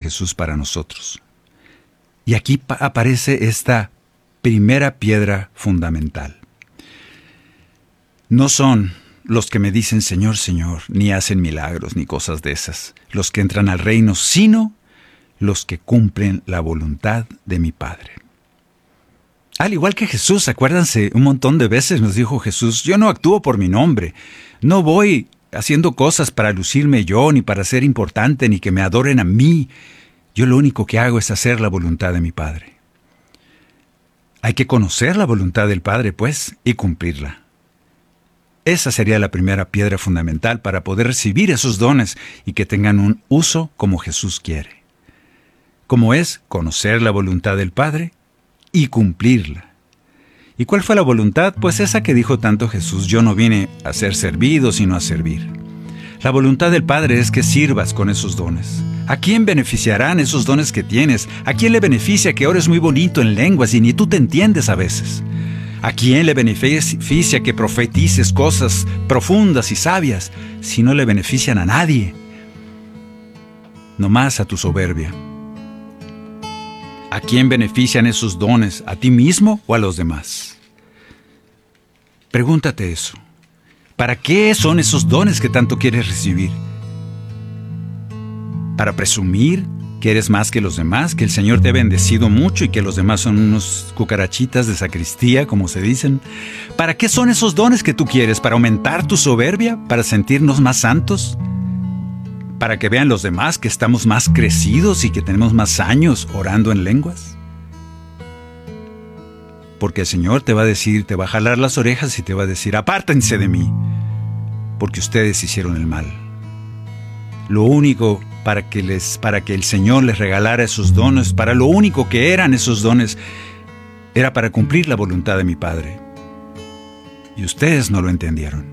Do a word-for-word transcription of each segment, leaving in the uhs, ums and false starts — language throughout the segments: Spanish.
Jesús para nosotros. Y aquí pa- aparece esta primera piedra fundamental. No son los que me dicen Señor, Señor, ni hacen milagros ni cosas de esas, los que entran al reino, sino los que cumplen la voluntad de mi Padre. Al igual que Jesús, acuérdense, un montón de veces nos dijo Jesús, yo no actúo por mi nombre, no voy haciendo cosas para lucirme yo, ni para ser importante, ni que me adoren a mí. Yo lo único que hago es hacer la voluntad de mi Padre. Hay que conocer la voluntad del Padre, pues, y cumplirla. Esa sería la primera piedra fundamental para poder recibir esos dones y que tengan un uso como Jesús quiere. Como es conocer la voluntad del Padre y cumplirla. ¿Y cuál fue la voluntad? Pues esa que dijo tanto Jesús, yo no vine a ser servido, sino a servir. La voluntad del Padre es que sirvas con esos dones. ¿A quién beneficiarán esos dones que tienes? ¿A quién le beneficia que ores muy bonito en lenguas y ni tú te entiendes a veces? ¿A quién le beneficia que profetices cosas profundas y sabias si no le benefician a nadie? Nomás a tu soberbia. ¿A quién benefician esos dones? ¿A ti mismo o a los demás? Pregúntate eso. ¿Para qué son esos dones que tanto quieres recibir? ¿Para presumir que eres más que los demás? ¿Que el Señor te ha bendecido mucho y que los demás son unos cucarachitas de sacristía, como se dicen? ¿Para qué son esos dones que tú quieres? ¿Para aumentar tu soberbia? ¿Para sentirnos más santos? ¿Para que vean los demás que estamos más crecidos y que tenemos más años orando en lenguas? Porque el Señor te va a decir, te va a jalar las orejas y te va a decir, apártense de mí, porque ustedes hicieron el mal. Lo único para que, les, para que el Señor les regalara esos dones, para lo único que eran esos dones, era para cumplir la voluntad de mi Padre. Y ustedes no lo entendieron.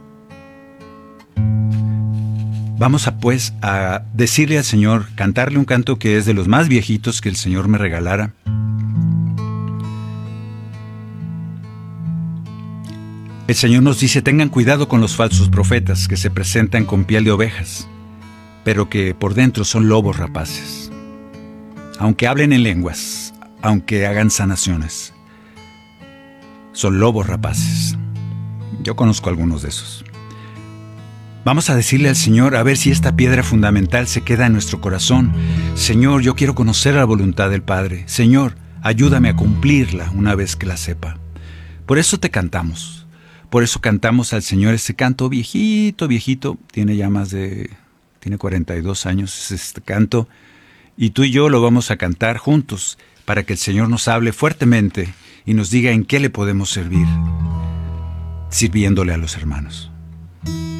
Vamos a pues a decirle al Señor, cantarle un canto que es de los más viejitos que el Señor me regalara. El Señor nos dice, tengan cuidado con los falsos profetas que se presentan con piel de ovejas, pero que por dentro son lobos rapaces. Aunque hablen en lenguas, aunque hagan sanaciones, son lobos rapaces. Yo conozco algunos de esos. Vamos a decirle al Señor a ver si esta piedra fundamental se queda en nuestro corazón. Señor, yo quiero conocer la voluntad del Padre. Señor, ayúdame a cumplirla una vez que la sepa. Por eso te cantamos. Por eso cantamos al Señor ese canto viejito, viejito. Tiene ya más de... Tiene cuarenta y dos años es este canto. Y tú y yo lo vamos a cantar juntos para que el Señor nos hable fuertemente y nos diga en qué le podemos servir, sirviéndole a los hermanos.